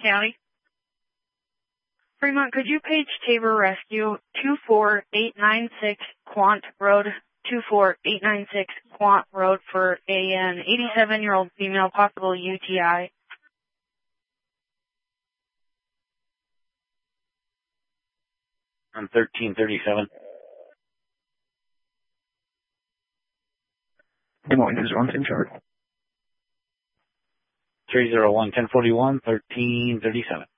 County. Fremont, could you page Tabor Rescue 24896 Quant Road, 24896 Quant Road for an 87-year-old female, possible UTI? On 1337. Des Moines is on in chart. 301-1041, 1337.